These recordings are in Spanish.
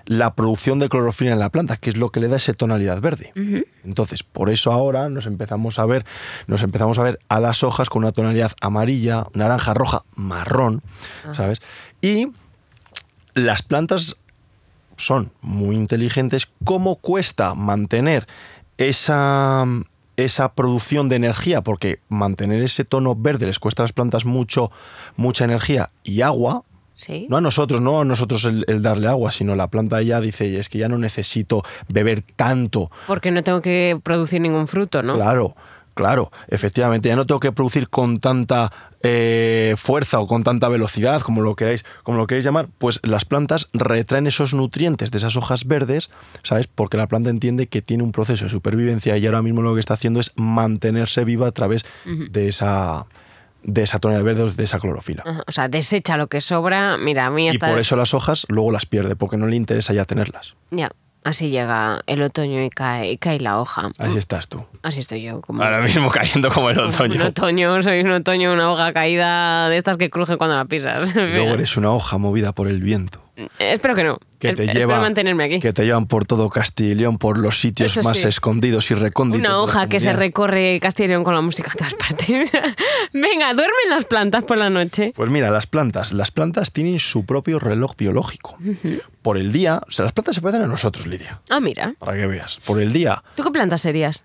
la producción de clorofila en la planta, que es lo que le da esa tonalidad verde. Entonces, por eso ahora nos empezamos a ver a las hojas con una tonalidad amarilla, naranja, roja, marrón, ¿sabes? Y las plantas son muy inteligentes. ¿Cómo cuesta mantener esa producción de energía? Porque mantener ese tono verde les cuesta a las plantas mucha energía y agua. ¿Sí? No a nosotros el darle agua, sino la planta ya dice, es que ya no necesito beber tanto. Porque no tengo que producir ningún fruto, ¿no? Claro, efectivamente, ya no tengo que producir con tanta fuerza o con tanta velocidad, como lo queráis llamar. Pues las plantas retraen esos nutrientes de esas hojas verdes, ¿sabes? Porque la planta entiende que tiene un proceso de supervivencia y ahora mismo lo que está haciendo es mantenerse viva a través de esa tonalidad verde, de esa clorofila. O sea, desecha lo que sobra. Mira, a mí Y por eso las hojas luego las pierde, porque no le interesa ya tenerlas. Ya, así llega el otoño y cae la hoja. Así estás tú. Así estoy yo. Ahora mismo cayendo como el otoño. Soy un otoño, una hoja caída de estas que cruje cuando la pisas. Luego eres una hoja movida por el viento. Espero que no. Espero mantenerme aquí. Que te llevan por todo Castilla y León, por los sitios más escondidos y recónditos. Una hoja que se recorre Castilla y León con la música a todas partes. Venga, ¿duermen las plantas por la noche? Pues mira, las plantas tienen su propio reloj biológico. Por el día, o sea, las plantas se parecen a nosotros, Lidia. Ah, mira. Para que veas. Por el día. ¿Tú qué plantas serías?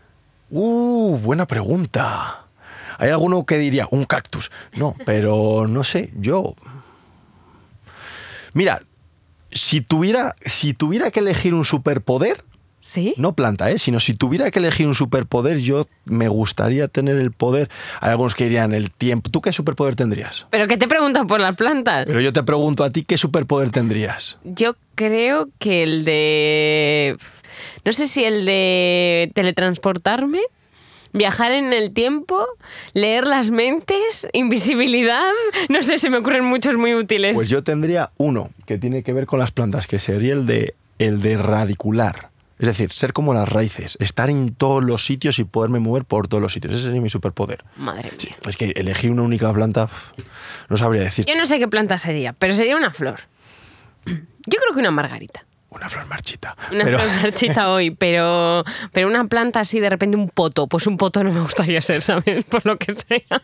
Buena pregunta. Hay alguno que diría un cactus. No, pero no sé, yo... Mira, si tuviera que elegir un superpoder, ¿sí? No planta, sino si tuviera que elegir un superpoder, yo me gustaría tener el poder. Hay algunos que dirían el tiempo. ¿Tú qué superpoder tendrías? ¿Pero qué te preguntan por las plantas? Pero yo te pregunto a ti, ¿qué superpoder tendrías? Yo creo que el de... No sé si el de teletransportarme, viajar en el tiempo, leer las mentes, invisibilidad. No sé, se me ocurren muchos muy útiles. Pues yo tendría uno que tiene que ver con las plantas, que sería el de radicular. Es decir, ser como las raíces, estar en todos los sitios y poderme mover por todos los sitios. Ese sería mi superpoder. Madre mía. Sí, es que elegir una única planta, no sabría decir. Yo no sé qué planta sería, pero sería una flor. Yo creo que una margarita. Una flor marchita. Flor marchita hoy, pero una planta así, de repente un poto. Pues un poto no me gustaría ser, ¿sabes? Por lo que sea.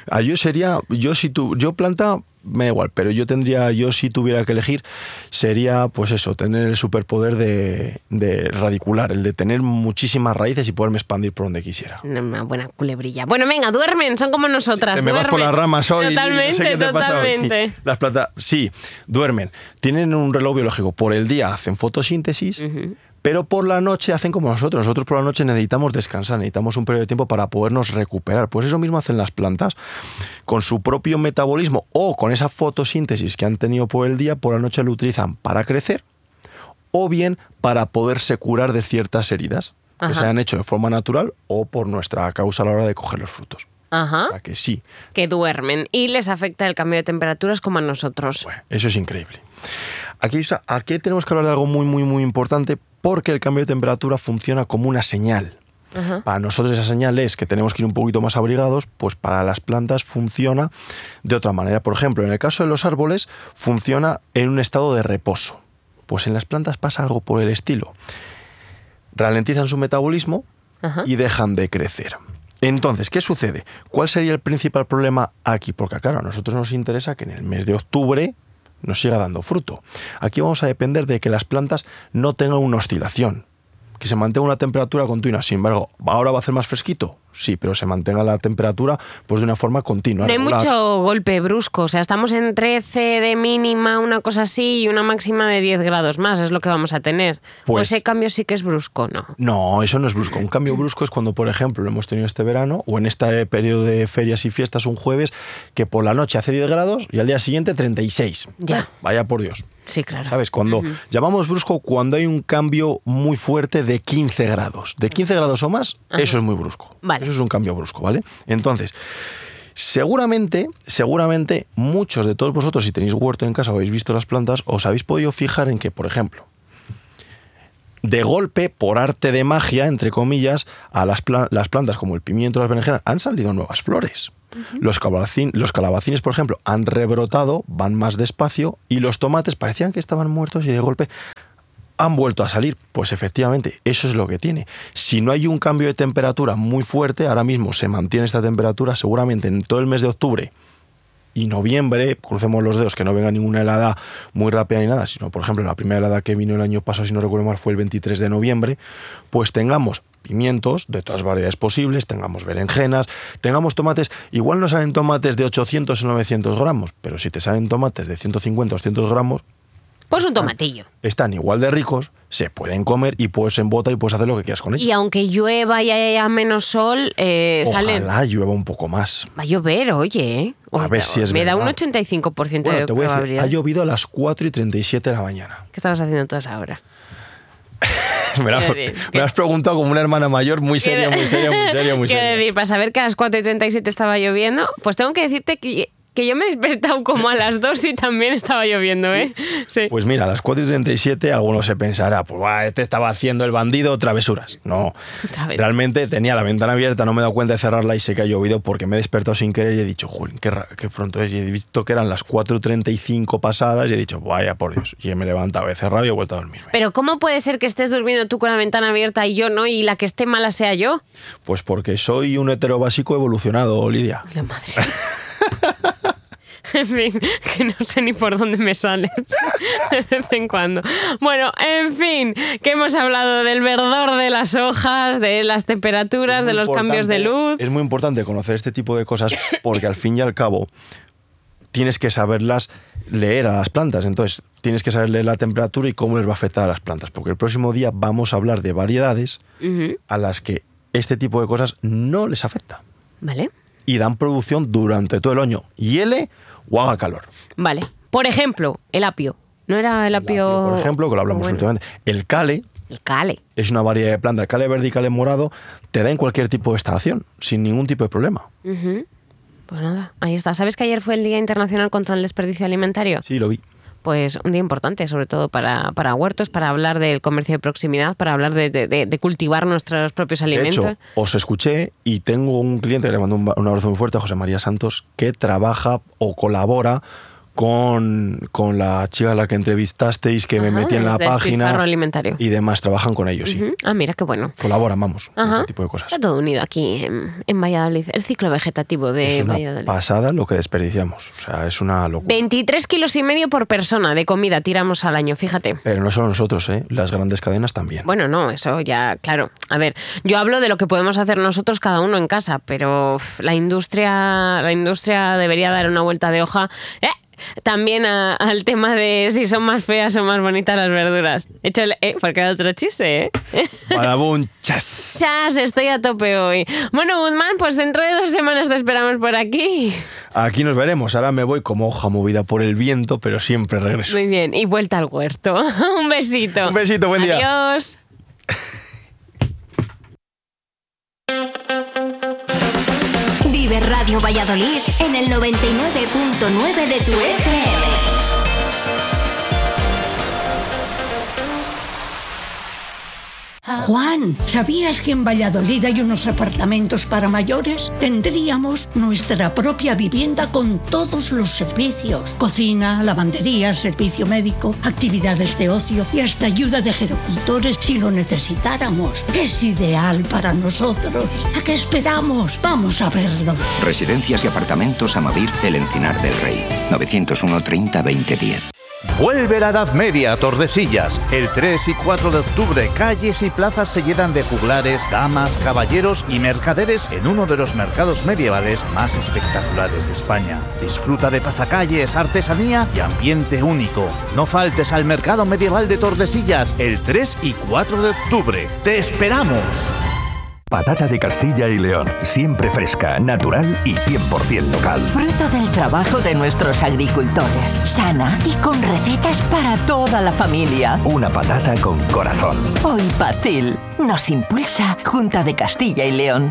Yo planta, me da igual, pero yo si tuviera que elegir, sería, pues eso, tener el superpoder de radicular, el de tener muchísimas raíces y poderme expandir por donde quisiera. Una buena culebrilla. Bueno, venga, duermen, son como nosotras. Sí, me vas por las ramas hoy. Totalmente, no sé qué te totalmente. Pasa hoy. Sí, las plantas, sí, duermen. Tienen un reloj biológico. Por el día hacen fotosíntesis, pero por la noche hacen como nosotros. Nosotros por la noche necesitamos descansar, necesitamos un periodo de tiempo para podernos recuperar. Pues eso mismo hacen las plantas. Con su propio metabolismo o con esa fotosíntesis que han tenido por el día, por la noche lo utilizan para crecer o bien para poderse curar de ciertas heridas que se han hecho de forma natural o por nuestra causa a la hora de coger los frutos. Ajá. O sea que sí. Que duermen y les afecta el cambio de temperaturas como a nosotros. Bueno, eso es increíble. Aquí tenemos que hablar de algo muy, muy, muy importante, porque el cambio de temperatura funciona como una señal. Para nosotros esa señal es que tenemos que ir un poquito más abrigados, pues para las plantas funciona de otra manera. Por ejemplo, en el caso de los árboles funciona en un estado de reposo. Pues en las plantas pasa algo por el estilo. Ralentizan su metabolismo y dejan de crecer. Entonces, ¿qué sucede? ¿Cuál sería el principal problema aquí? Porque claro, a nosotros nos interesa que en el mes de octubre nos siga dando fruto. Aquí vamos a depender de que las plantas no tengan una oscilación, que se mantenga una temperatura continua. Sin embargo, ¿ahora va a hacer más fresquito? Sí, pero se mantenga la temperatura pues de una forma continua. No hay regular. mucho golpe brusco, o sea, estamos en 13 de mínima, una cosa así, y una máxima de 10 grados más, es lo que vamos a tener. Pues, ¿O ese cambio sí que es brusco, no? No, eso no es brusco. Un cambio brusco es cuando, por ejemplo, lo hemos tenido este verano, o en este periodo de ferias y fiestas, un jueves, que por la noche hace 10 grados y al día siguiente 36. Ya. Vaya por Dios. Sí, claro. ¿Sabes? Cuando llamamos brusco cuando hay un cambio muy fuerte de 15 grados. De 15 grados o más, eso es muy brusco. Vale. Eso es un cambio brusco, ¿vale? Entonces, seguramente, muchos de todos vosotros, si tenéis huerto en casa o habéis visto las plantas, os habéis podido fijar en que, por ejemplo, de golpe, por arte de magia, entre comillas, a las plantas como el pimiento o las berenjenas han salido nuevas flores. Los calabacines, por ejemplo, han rebrotado, van más despacio, y los tomates parecían que estaban muertos y de golpe han vuelto a salir. Pues efectivamente, eso es lo que tiene. Si no hay un cambio de temperatura muy fuerte, ahora mismo se mantiene esta temperatura, seguramente en todo el mes de octubre y noviembre, crucemos los dedos, que no venga ninguna helada muy rápida ni nada, sino, por ejemplo, la primera helada que vino el año pasado, si no recuerdo mal, fue el 23 de noviembre, pues tengamos pimientos de todas variedades posibles, tengamos berenjenas, tengamos tomates. Igual no salen tomates de 800 o 900 gramos, pero si te salen tomates de 150 o 200 gramos, pues un tomatillo. Están igual de ricos, se pueden comer y puedes en bota y puedes hacer lo que quieras con ellos. Y aunque llueva y haya menos sol, salen... Ojalá llueva un poco más. Va a llover, oye, ¿eh? A ver si es Me verdad. da un 85% Bueno, de te voy a decir, probabilidad. ha llovido a las 4:37 de la mañana. ¿Qué estabas haciendo tú a esa hora? Me lo has preguntado como una hermana mayor, muy seria, muy seria, muy seria, muy Quiero seria. decir, para saber que a las 4:37 estaba lloviendo, pues tengo que decirte que yo me he despertado como a las 2 y también estaba lloviendo, ¿eh? Sí. Pues mira, a las 4:37 alguno se pensará, pues este estaba haciendo el bandido travesuras. No, Otra vez. realmente tenía la ventana abierta, no me he dado cuenta de cerrarla y sé que ha llovido porque me he despertado sin querer y he dicho, jolín, qué pronto es. Y he visto que eran las 4:35 pasadas y he dicho, vaya por Dios. Y me he levantado, he cerrado y he vuelto a dormirme. Pero ¿cómo puede ser que estés durmiendo tú con la ventana abierta y yo no, y la que esté mala sea yo? Pues porque soy un hetero básico evolucionado, Lidia. La madre. En fin, que no sé ni por dónde me sales de vez en cuando. Bueno, en fin, que hemos hablado del verdor de las hojas, de las temperaturas, de los cambios de luz. Es muy importante conocer este tipo de cosas porque al fin y al cabo tienes que saberlas leer a las plantas. Entonces, tienes que saber leer la temperatura y cómo les va a afectar a las plantas. Porque el próximo día vamos a hablar de variedades a las que este tipo de cosas no les afecta. Vale. Y dan producción durante todo el año. Hiele o haga calor. Vale. Por ejemplo, el apio. ¿No era el apio? Por ejemplo, que lo hablamos últimamente. El cale El cale. es una variedad de planta. El cale verde y cale morado te da en cualquier tipo de estación, sin ningún tipo de problema. Pues nada, ahí está. ¿Sabes que ayer fue el Día Internacional contra el Desperdicio Alimentario? Sí, lo vi. Pues un día importante, sobre todo para huertos, para hablar del comercio de proximidad, para hablar de cultivar nuestros propios De alimentos. hecho, os escuché y tengo un cliente que le mando un abrazo muy fuerte, a José María Santos, que trabaja o colabora con la chica a la que entrevistasteis, que me Ajá, metí en la desde página Despilfarro Alimentario. y demás, trabajan con ellos, sí. Ah, mira, qué bueno. Colaboran, vamos, con Ajá. ese tipo de cosas. Está todo unido aquí en Valladolid. El ciclo vegetativo de Es una Valladolid. pasada lo que desperdiciamos, o sea, es una locura. 23,5 kilos por persona de comida tiramos al año, fíjate. Pero no solo nosotros, las grandes cadenas también. Bueno, no, eso ya, claro. A ver, yo hablo de lo que podemos hacer nosotros cada uno en casa, pero la industria debería dar una vuelta de hoja. También al tema de si son más feas o más bonitas las verduras. Hecho porque era otro chiste, ¿eh? Badabun, chas. Chas, estoy a tope hoy. Bueno, Guzmán, pues dentro de 2 semanas te esperamos por aquí. Aquí nos veremos. Ahora me voy como hoja movida por el viento, pero siempre regreso. Muy bien, y vuelta al huerto. Un besito. Un besito, buen día. Adiós. Vive Radio Valladolid en el 99.9 de tu FM. Juan, ¿sabías que en Valladolid hay unos apartamentos para mayores? Tendríamos nuestra propia vivienda con todos los servicios: cocina, lavandería, servicio médico, actividades de ocio y hasta ayuda de gerocultores si lo necesitáramos. Es ideal para nosotros. ¿A qué esperamos? Vamos a verlo. Residencias y apartamentos Amavir, El Encinar del Rey. 901 30 20 10. Vuelve la Edad Media a Tordesillas. El 3 y 4 de octubre, calles y plazas se llenan de juglares, damas, caballeros y mercaderes en uno de los mercados medievales más espectaculares de España. Disfruta de pasacalles, artesanía y ambiente único. No faltes al mercado medieval de Tordesillas el 3 y 4 de octubre. ¡Te esperamos! Patata de Castilla y León, siempre fresca, natural y 100% local. Fruto del trabajo de nuestros agricultores, sana y con recetas para toda la familia. Una patata con corazón. Hoy Pacil nos impulsa Junta de Castilla y León.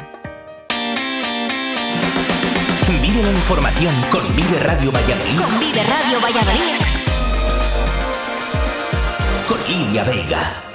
Vive la información con Vive Radio Valladolid. Con Vive Radio Valladolid. Con Lidia Vega.